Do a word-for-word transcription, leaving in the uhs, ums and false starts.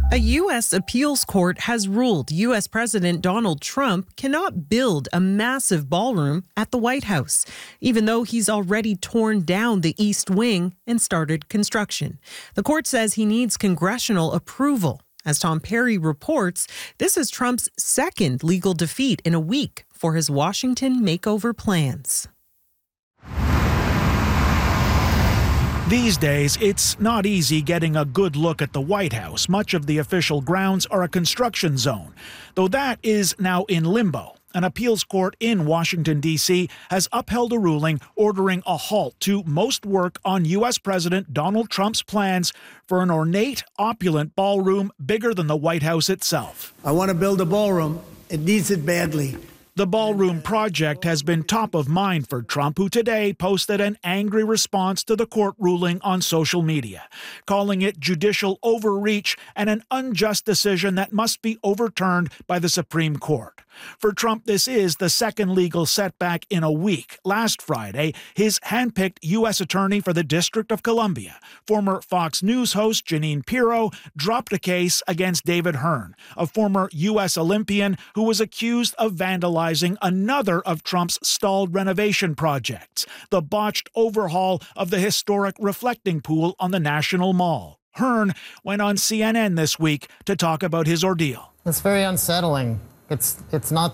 A U S appeals court has ruled U S President Donald Trump cannot build a massive ballroom at the White House, even though he's already torn down the East Wing and started construction. The court says he needs congressional approval. As Tom Perry reports, this is Trump's second legal defeat in a week for his Washington makeover plans. These days, it's not easy getting a good look at the White House. Much of the official grounds are a construction zone, though that is now in limbo. An appeals court in Washington, D C has upheld a ruling ordering a halt to most work on U S President Donald Trump's plans for an ornate, opulent ballroom bigger than the White House itself. I want to build a ballroom. It needs it badly. The ballroom project has been top of mind for Trump, who today posted an angry response to the court ruling on social media, calling it judicial overreach and an unjust decision that must be overturned by the Supreme Court. For Trump, this is the second legal setback in a week. Last Friday, his handpicked U S attorney for the District of Columbia, former Fox News host Jeanine Pirro, dropped a case against David Hearn, a former U S Olympian who was accused of vandalizing another of Trump's stalled renovation projects, the botched overhaul of the historic reflecting pool on the National Mall. Hearn went on C N N this week to talk about his ordeal. It's very unsettling. It's it's not